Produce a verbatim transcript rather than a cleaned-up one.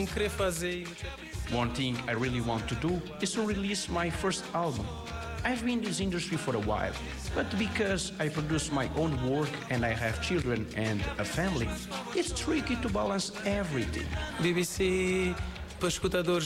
não querer fazer. One thing I really want to do is to release my first album. I've been in this industry for a while, but because I produce my own work and I have children and a family, it's tricky to balance everything. B B C para escutadores